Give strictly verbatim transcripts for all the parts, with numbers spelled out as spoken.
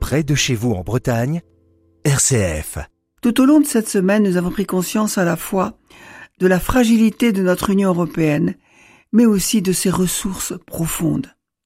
près de chez vous en Bretagne, R C F. Tout au long de cette semaine, nous avons pris conscience à la fois de la fragilité de notre Union européenne, mais aussi de ses ressources profondes.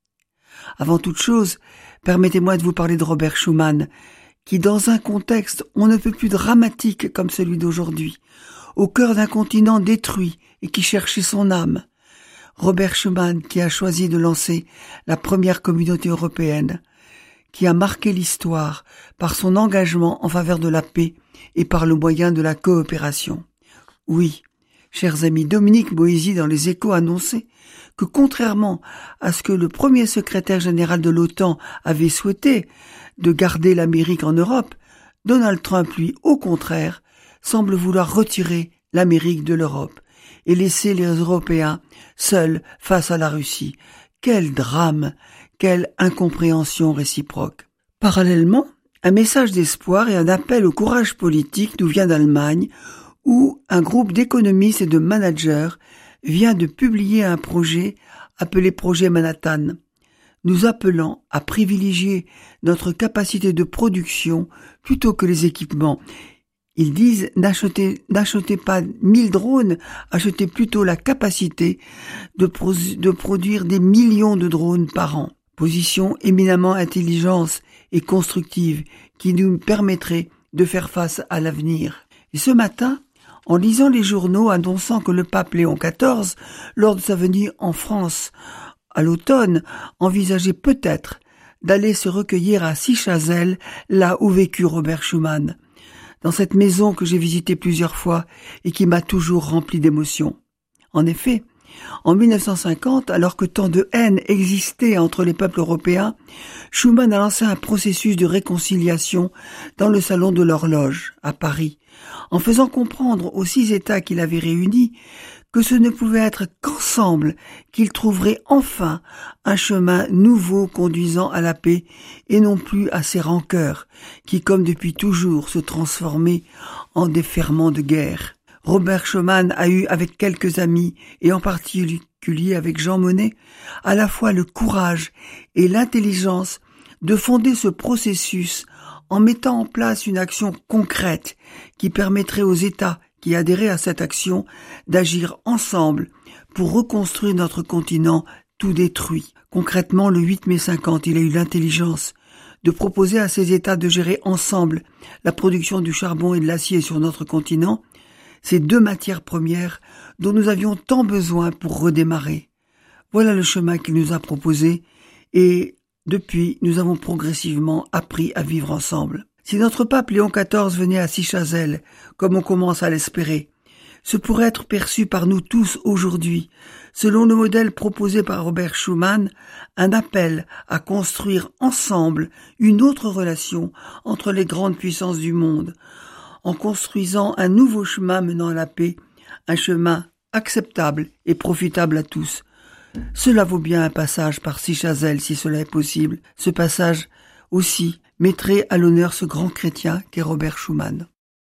Avant toute chose, permettez-moi de vous parler de Robert Schuman, qui, dans un contexte on ne peut plus dramatique comme celui d'aujourd'hui, au cœur d'un continent détruit et qui cherchait son âme, Robert Schuman qui a choisi de lancer la première communauté européenne, qui a marqué l'histoire par son engagement en faveur de la paix et par le moyen de la coopération. Oui, chers amis, Dominique Moïsi dans Les Échos annonçait que contrairement à ce que le premier secrétaire général de l'OTAN avait souhaité, de garder l'Amérique en Europe, Donald Trump, lui, au contraire, semble vouloir retirer l'Amérique de l'Europe et laisser les Européens seuls face à la Russie. Quel drame, quelle incompréhension réciproque. Parallèlement, un message d'espoir et un appel au courage politique nous vient d'Allemagne, où un groupe d'économistes et de managers vient de publier un projet appelé Projet Manhattan, nous appelant à privilégier notre capacité de production plutôt que les équipements. Ils disent n'achetez, n'achetez pas mille drones, achetez plutôt la capacité de, pro- de produire des millions de drones par an. Position éminemment intelligente et constructive qui nous permettrait de faire face à l'avenir. Et ce matin, en lisant les journaux annonçant que le pape Léon quatorze, lors de sa venue en France à l'automne, envisageait peut-être d'aller se recueillir à Sichazel, là où vécut Robert Schuman, dans cette maison que j'ai visitée plusieurs fois et qui m'a toujours rempli d'émotion. En effet, en mille neuf cent cinquante, alors que tant de haine existait entre les peuples européens, Schuman a lancé un processus de réconciliation dans le salon de l'horloge, à Paris, en faisant comprendre aux six États qu'il avait réunis que ce ne pouvait être qu'ensemble qu'ils trouveraient enfin un chemin nouveau conduisant à la paix et non plus à ces rancœurs qui, comme depuis toujours, se transformaient en des ferments de guerre. Robert Schuman a eu avec quelques amis, et en particulier avec Jean Monnet, à la fois le courage et l'intelligence de fonder ce processus en mettant en place une action concrète qui permettrait aux États qui adhéraient à cette action d'agir ensemble pour reconstruire notre continent tout détruit. Concrètement, le huit mai cinquante, il a eu l'intelligence de proposer à ces États de gérer ensemble la production du charbon et de l'acier sur notre continent, ces deux matières premières dont nous avions tant besoin pour redémarrer. Voilà le chemin qu'il nous a proposé et depuis, nous avons progressivement appris à vivre ensemble. Si notre pape Léon quatorze venait à Sichazel, comme on commence à l'espérer, ce pourrait être perçu par nous tous aujourd'hui, selon le modèle proposé par Robert Schuman, un appel à construire ensemble une autre relation entre les grandes puissances du monde, en construisant un nouveau chemin menant à la paix, un chemin acceptable et profitable à tous. Cela vaut bien un passage par Sichazel si cela est possible. Ce passage aussi mettrait à l'honneur ce grand chrétien qu'est Robert Schuman.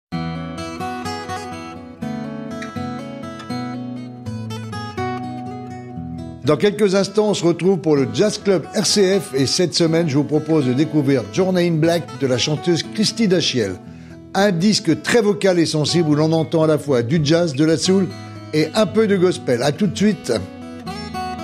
Dans quelques instants, on se retrouve pour le Jazz Club R C F et cette semaine, je vous propose de découvrir Journey in Black de la chanteuse Christy Dachiel. Un disque très vocal et sensible où l'on entend à la fois du jazz, de la soul et un peu de gospel. À tout de suite.